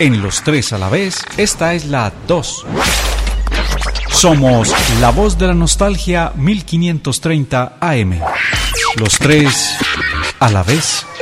En Los Tres a la Vez, esta es la 2. Somos la voz de la nostalgia 1530 AM. Los Tres a la Vez.